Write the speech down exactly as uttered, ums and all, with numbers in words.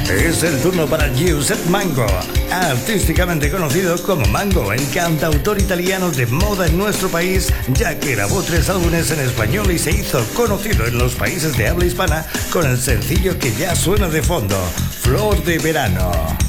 Es el turno para Giuseppe Mango, artísticamente conocido como Mango, el cantautor italiano de moda en nuestro país, ya que grabó tres álbumes en español y se hizo conocido en los países de habla hispana con el sencillo que ya suena de fondo, Flor de Verano.